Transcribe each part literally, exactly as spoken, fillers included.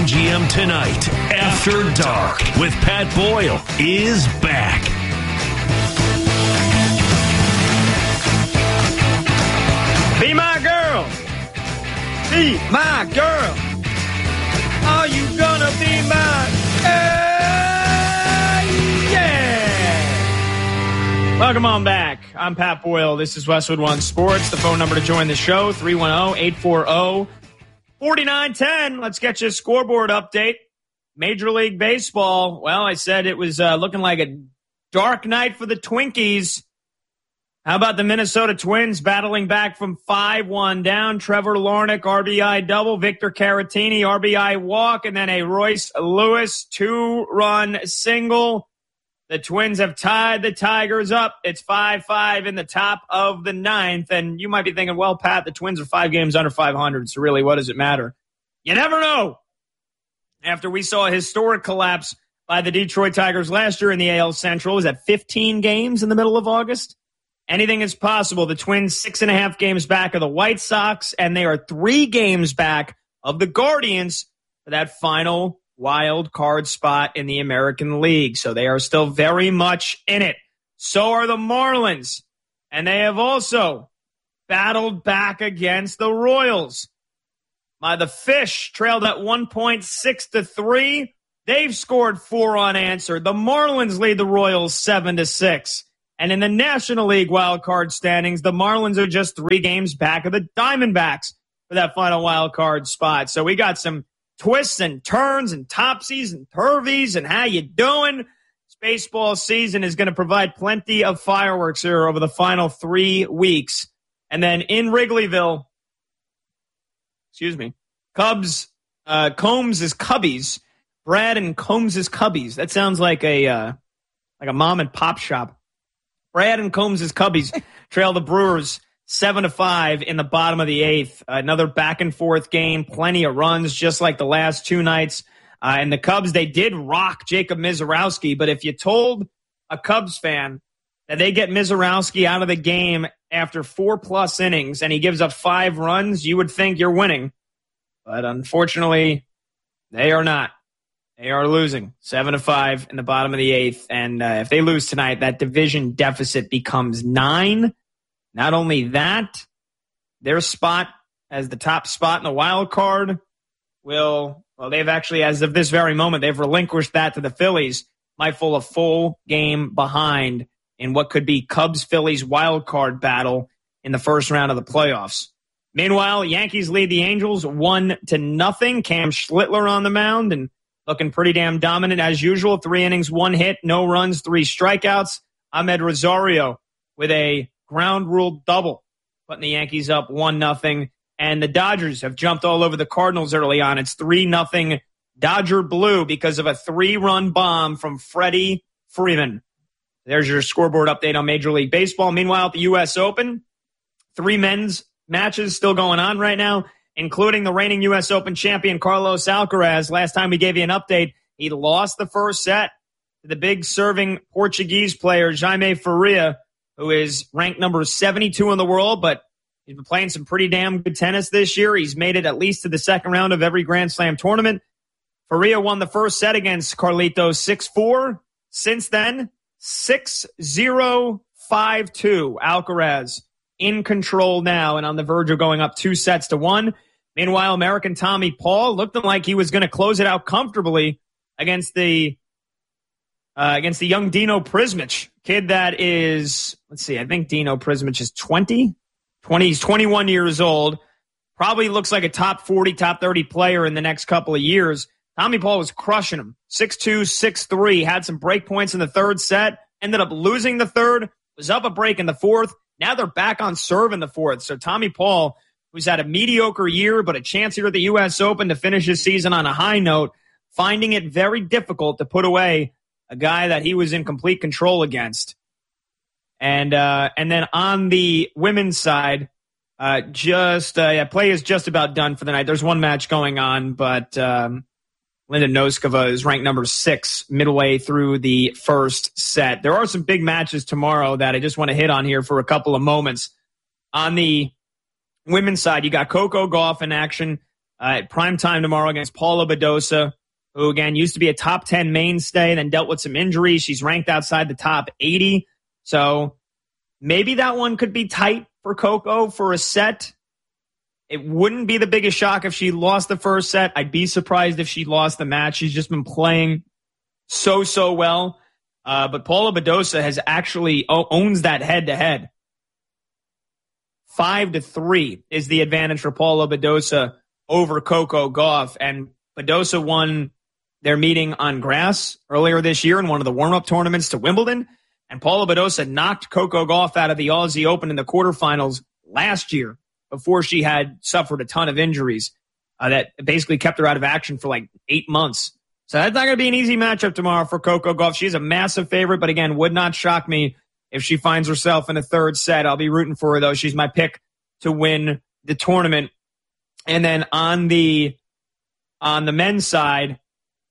B G M Tonight, After Dark, with Pat Boyle, is back. Be my girl. Be my girl. Are you gonna be my girl? Yeah. Welcome on back. I'm Pat Boyle. This is Westwood One Sports. The phone number to join the show, three one zero, eight four zero, four nine one zero. Let's get you a scoreboard update. Major League Baseball. Well, I said it was uh, looking like a dark night for the Twinkies. How about the Minnesota Twins battling back from five one down? Trevor Larnach, R B I double. Victor Caratini, R B I walk. And then a Royce Lewis two-run single. The Twins have tied the Tigers up. It's five five in the top of the ninth. And you might be thinking, well, Pat, the Twins are five games under five hundred, so really, what does it matter? You never know. After we saw a historic collapse by the Detroit Tigers last year in the A L Central, was that fifteen games in the middle of August? Anything is possible. The Twins six and a half games back of the White Sox, and they are three games back of the Guardians for that final wild card spot in the American League. So they are still very much in it. So are the Marlins. And they have also battled back against the Royals. My, the Fish trailed at one point six to three. They've scored four unanswered. The Marlins lead the Royals seven to six. And in the National League wild card standings, the Marlins are just three games back of the Diamondbacks for that final wild card spot. So we got some twists and turns and topsies and turvies and how you doing? This baseball season is going to provide plenty of fireworks here over the final three weeks. And then in Wrigleyville, excuse me, Cubs, uh, Combs' Cubbies, Brad and Combs' Cubbies. That sounds like a uh, like a mom and pop shop. Brad and Combs' Cubbies trail the Brewers seven to five in the bottom of the eighth. Another back and forth game, plenty of runs, just like the last two nights. Uh, and the Cubs, they did rock Jacob Misiorowski, but if you told a Cubs fan that they get Misiorowski out of the game after four plus innings and he gives up five runs, you would think you're winning. But unfortunately, they are not. They are losing seven to five in the bottom of the eighth. And uh, if they lose tonight, that division deficit becomes nine. Not only that, their spot as the top spot in the wild card will, well, they've actually, as of this very moment, they've relinquished that to the Phillies. Might fall a full game behind in what could be Cubs-Phillies wild card battle in the first round of the playoffs. Meanwhile, Yankees lead the Angels one to nothing. Cam Schlittler on the mound and looking pretty damn dominant as usual. Three innings, one hit, no runs, three strikeouts. Ahmed Rosario with a ground rule double, putting the Yankees up one nothing. And the Dodgers have jumped all over the Cardinals early on. It's three nothing Dodger Blue because of a three-run bomb from Freddie Freeman. There's your scoreboard update on Major League Baseball. Meanwhile, at the U S Open, three men's matches still going on right now, including the reigning U S Open champion Carlos Alcaraz. Last time we gave you an update, he lost the first set to the big serving Portuguese player Jaime Faria, who is ranked number seventy-two in the world, but he's been playing some pretty damn good tennis this year. He's made it at least to the second round of every Grand Slam tournament. Faria won the first set against Carlitos six four. Since then, six zero, five two. Alcaraz in control now and on the verge of going up two sets to one. Meanwhile, American Tommy Paul looked like he was going to close it out comfortably against the uh, against the young Dino Prismic, kid that is, let's see, I think Dino Prismic is twenty. twenty, he's twenty-one years old. Probably looks like a top forty, top thirty player in the next couple of years. Tommy Paul was crushing him. six two, six three, had some break points in the third set, ended up losing the third, was up a break in the fourth. Now they're back on serve in the fourth. So Tommy Paul, who's had a mediocre year, but a chance here at the U S Open to finish his season on a high note, finding it very difficult to put away a guy that he was in complete control against. And uh, and then on the women's side, uh, just uh, yeah, play is just about done for the night. There's one match going on, but um, Linda Noskova is ranked number six midway through the first set. There are some big matches tomorrow that I just want to hit on here for a couple of moments. On the women's side, you got Coco Gauff in action. uh, at prime time tomorrow against Paula Badosa, who, again, used to be a top ten mainstay, then dealt with some injuries. She's ranked outside the top eighty. So maybe that one could be tight for Coco for a set. It wouldn't be the biggest shock if she lost the first set. I'd be surprised if she lost the match. She's just been playing so, so well. Uh, but Paula Badosa has actually o- owns that head-to-head. Five to three is the advantage for Paula Badosa over Coco Gauff. And Badosa won their meeting on grass earlier this year in one of the warm-up tournaments to Wimbledon. And Paula Badosa knocked Coco Gauff out of the Aussie Open in the quarterfinals last year before she had suffered a ton of injuries uh, that basically kept her out of action for like eight months. So that's not going to be an easy matchup tomorrow for Coco Gauff. She's a massive favorite, but again, would not shock me if she finds herself in a third set. I'll be rooting for her, though. She's my pick to win the tournament. And then on the on the men's side,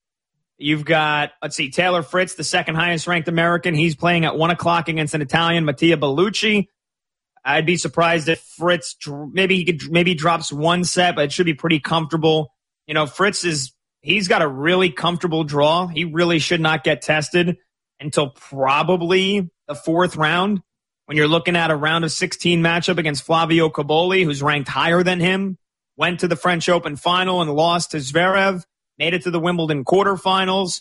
you've got, let's see, Taylor Fritz, the second highest ranked American. He's playing at one o'clock against an Italian, Mattia Bellucci. I'd be surprised if Fritz, maybe he could, maybe he drops one set, but it should be pretty comfortable. You know, Fritz is, he's got a really comfortable draw. He really should not get tested until probably the fourth round when you're looking at a round of sixteen matchup against Flavio Cobolli, who's ranked higher than him, went to the French Open final and lost to Zverev, made it to the Wimbledon quarterfinals.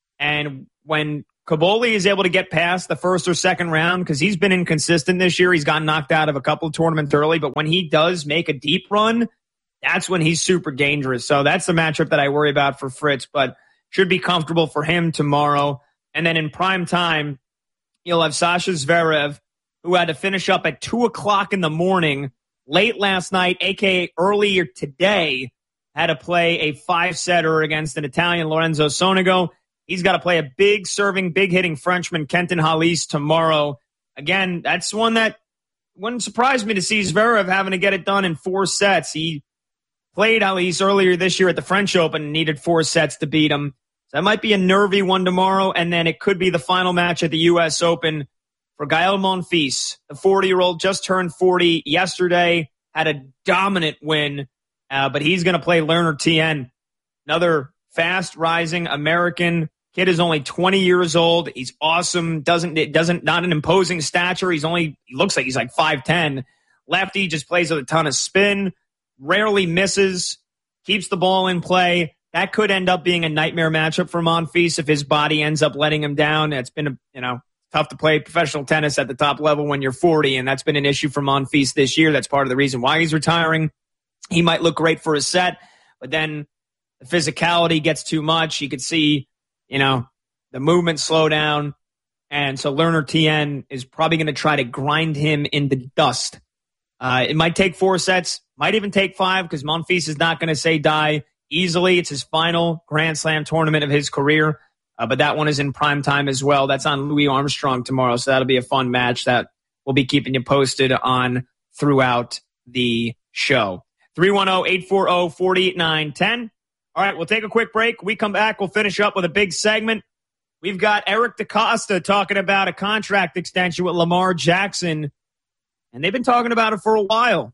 And when Cobolli is able to get past the first or second round, because he's been inconsistent this year, he's gotten knocked out of a couple of tournaments early, but when he does make a deep run, that's when he's super dangerous. So that's the matchup that I worry about for Fritz, but should be comfortable for him tomorrow. And then in prime time, you'll have Sasha Zverev, who had to finish up at two o'clock in the morning late last night, a k a earlier today, had to play a five-setter against an Italian, Lorenzo Sonego. He's got to play a big serving, big hitting Frenchman, Kenton Halys, tomorrow. Again, that's one that wouldn't surprise me to see Zverev having to get it done in four sets. He played Halys earlier this year at the French Open and needed four sets to beat him. So that might be a nervy one tomorrow, and then it could be the final match at the U S Open for Gael Monfils. The forty-year-old just turned forty yesterday, had a dominant win, uh, but he's going to play Lerner T N, another fast-rising American. Kid is only twenty years old. He's awesome. Doesn't it doesn't not an imposing stature. He's only he looks like he's like five ten. Lefty, just plays with a ton of spin. Rarely misses. Keeps the ball in play. That could end up being a nightmare matchup for Monfils if his body ends up letting him down. It's been a, you know tough to play professional tennis at the top level when you're forty, and that's been an issue for Monfils this year. That's part of the reason why he's retiring. He might look great for a set, but then the physicality gets too much. You could see, you know, the movement slow down. And so Lerner T N is probably going to try to grind him in the dust. Uh, it might take four sets, might even take five, because Monfils is not going to say die easily. It's his final Grand Slam tournament of his career. Uh, but that one is in prime time as well. That's on Louis Armstrong tomorrow. So that'll be a fun match that we'll be keeping you posted on throughout the show. three one zero, eight four zero, four nine one zero. All right, we'll take a quick break. We come back, we'll finish up with a big segment. We've got Eric DaCosta talking about a contract extension with Lamar Jackson, and they've been talking about it for a while.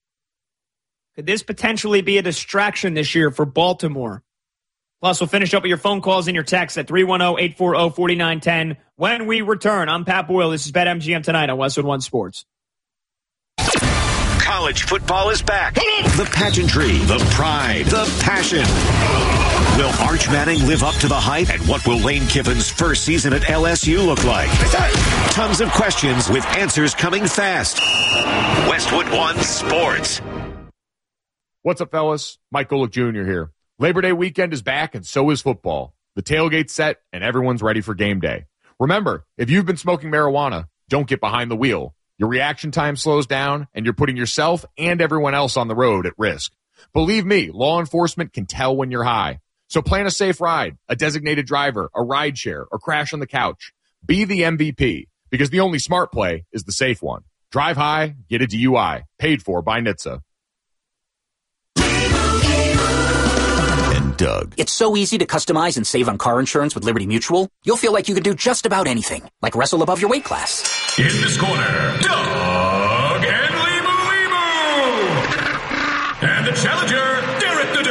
Could this potentially be a distraction this year for Baltimore? Plus, we'll finish up with your phone calls and your texts at three one zero, eight four zero, four nine one zero when we return. I'm Pat Boyle. This is BetMGM Tonight on Westwood One Sports. College football is back. The pageantry, the pride, the passion. Will Arch Manning live up to the hype? And what will Lane Kiffin's first season at L S U look like? Tons of questions with answers coming fast. Westwood One Sports. What's up, fellas? Mike Golick Junior here. Labor Day weekend is back, and so is football. The tailgate's set, and everyone's ready for game day. Remember, if you've been smoking marijuana, don't get behind the wheel. Your reaction time slows down, and you're putting yourself and everyone else on the road at risk. Believe me, law enforcement can tell when you're high. So plan a safe ride, a designated driver, a ride share, or crash on the couch. Be the M V P, because the only smart play is the safe one. Drive high, get a D U I. Paid for by N H T S A. Doug. It's so easy to customize and save on car insurance with Liberty Mutual. You'll feel like you can do just about anything, like wrestle above your weight class. In this corner, Doug and Limu Limu. And the challenger, Derek the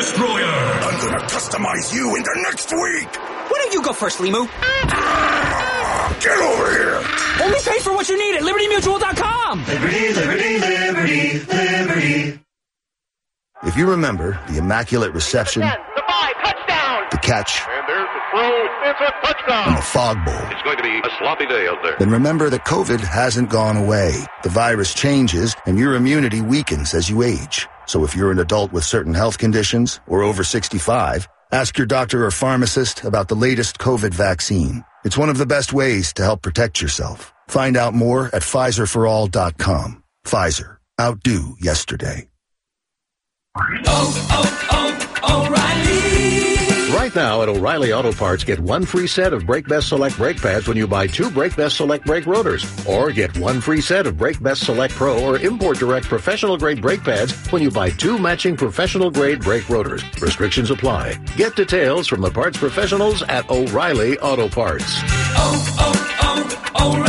customize you into next week. Why don't you go first, Limu? Ah, get over here. Only pay for what you need at Liberty Mutual dot com. Liberty, Liberty, Liberty, Liberty. If you remember the Immaculate Reception, ten, the five, touchdown. The catch, and there's the throw, it's a touchdown. And the Fog Bowl. It's going to be a sloppy day out there. Then remember that COVID hasn't gone away. The virus changes, and your immunity weakens as you age. So if you're an adult with certain health conditions or over sixty-five, ask your doctor or pharmacist about the latest COVID vaccine. It's one of the best ways to help protect yourself. Find out more at Pfizer for all dot com. Pfizer. Outdo yesterday. Oh, oh, oh, O'Reilly. Right now at O'Reilly Auto Parts, get one free set of Brake Best Select brake pads when you buy two Brake Best Select brake rotors. Or get one free set of Brake Best Select Pro or Import Direct professional grade brake pads when you buy two matching professional grade brake rotors. Restrictions apply. Get details from the parts professionals at O'Reilly Auto Parts. Oh,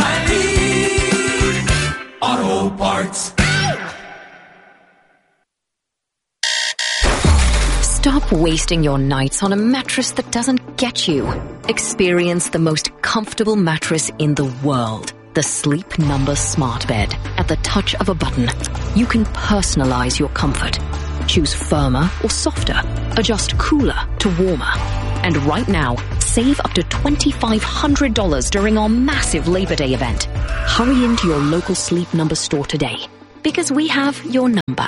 oh, oh, O'Reilly Auto Parts. Stop wasting your nights on a mattress that doesn't get you. Experience the most comfortable mattress in the world. The Sleep Number Smart Bed. At the touch of a button, you can personalize your comfort. Choose firmer or softer. Adjust cooler to warmer. And right now, save up to two thousand five hundred dollars during our massive Labor Day event. Hurry into your local Sleep Number store today, because we have your number.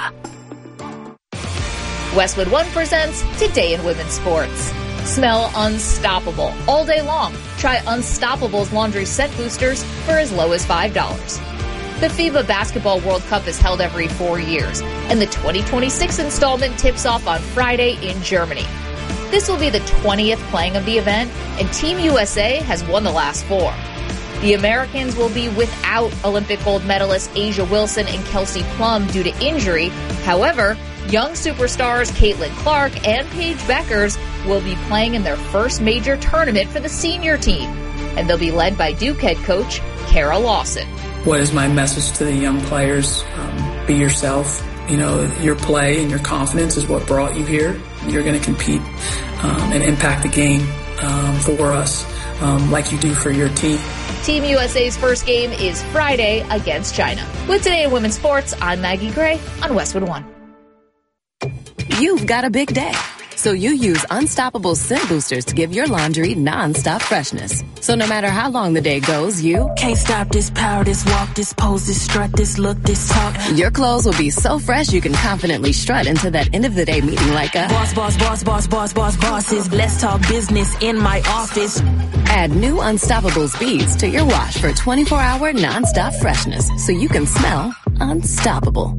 Westwood One presents Today in Women's Sports. Smell unstoppable all day long. Try Unstoppable's laundry scent boosters for as low as five dollars. The FIBA Basketball World Cup is held every four years, and the twenty twenty-six installment tips off on Friday in Germany. This will be the twentieth playing of the event, and Team U S A has won the last four. The Americans will be without Olympic gold medalist A'ja Wilson and Kelsey Plum due to injury. However, young superstars Caitlin Clark and Paige Beckers will be playing in their first major tournament for the senior team, and they'll be led by Duke head coach Kara Lawson. What is my message to the young players? Um, be yourself. You know, your play and your confidence is what brought you here. You're going to compete um, and impact the game um, for us um, like you do for your team. Team U S A's first game is Friday against China. With Today in Women's Sports, I'm Maggie Gray on Westwood One. You've got a big day, so you use Unstoppable scent boosters to give your laundry non-stop freshness. So no matter how long the day goes, you can't stop this power, this walk, this pose, this strut, this look, this talk. Your clothes will be so fresh you can confidently strut into that end of the day meeting like a boss, boss, boss, boss, boss, boss, bosses. Let's talk business in my office. Add new Unstoppable beads to your wash for twenty-four hour non-stop freshness, so you can smell unstoppable.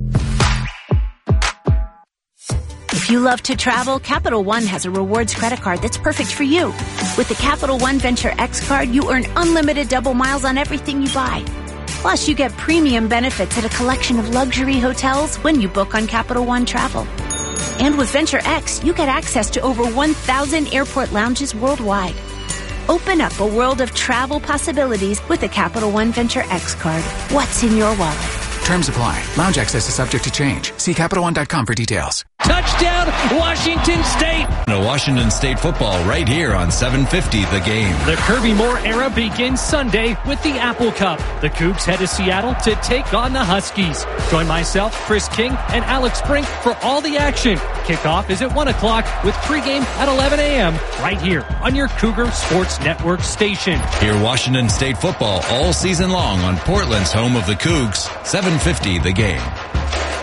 If you love to travel, Capital One has a rewards credit card that's perfect for you. With the Capital One Venture X card, you earn unlimited double miles on everything you buy. Plus, you get premium benefits at a collection of luxury hotels when you book on Capital One Travel. And with Venture X, you get access to over one thousand airport lounges worldwide. Open up a world of travel possibilities with the Capital One Venture X card. What's in your wallet? Terms apply. Lounge access is subject to change. See Capital One dot com for details. Touchdown, Washington State! No Washington State football right here on seven fifty The Game. The Kirby Moore era begins Sunday with the Apple Cup. The Cougs head to Seattle to take on the Huskies. Join myself, Chris King, and Alex Brink for all the action. Kickoff is at one o'clock with pregame at eleven a.m. right here on your Cougar Sports Network station. Hear Washington State football all season long on Portland's home of the Cougs, seven fifty The Game.